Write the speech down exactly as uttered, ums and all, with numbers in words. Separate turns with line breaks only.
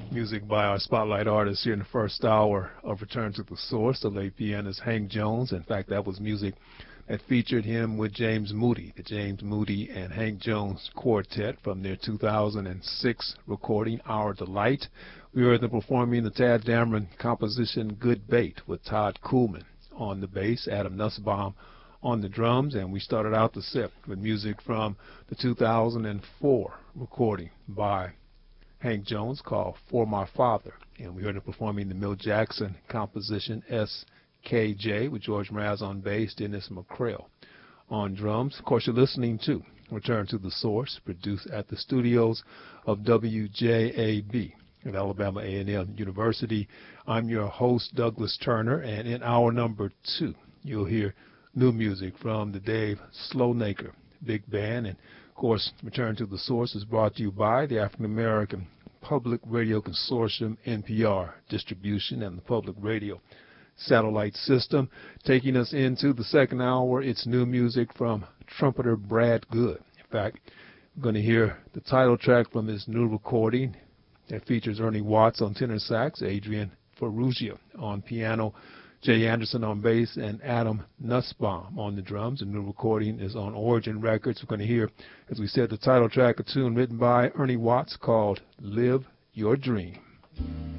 Music by our spotlight artist here in the first hour of Return to the Source, the late pianist Hank Jones. In fact, that was music that featured him with James Moody, the James Moody and Hank Jones Quartet from their two thousand six recording, Our Delight. We heard them performing the Tad Dameron composition Good Bait with Todd Kuhlman on the bass, Adam Nussbaum on the drums, and we started out the set with music from the two thousand four recording by Hank Jones called For My Father, and we heard him performing the Milt Jackson composition S K J with George Mraz on bass, Dennis McCrail on drums. Of course, you're listening to Return to the Source, produced at the studios of W J A B at Alabama A and M University. I'm your host, Douglas Turner, and in hour number two, you'll hear new music from the Dave Slownaker Big Band. And of course, Return to the Source is brought to you by the African American Public Radio Consortium, N P R distribution, and the Public Radio Satellite System. Taking us into the second hour, it's new music from trumpeter Brad Good. In fact, we're going to hear the title track from his new recording that features Ernie Watts on tenor sax, Adrian Ferrugia on piano, Jay Anderson on bass, and Adam Nussbaum on the drums. The new recording is on Origin Records. We're going to hear, as we said, the title track, a tune written by Ernie Watts called Live Your Dream.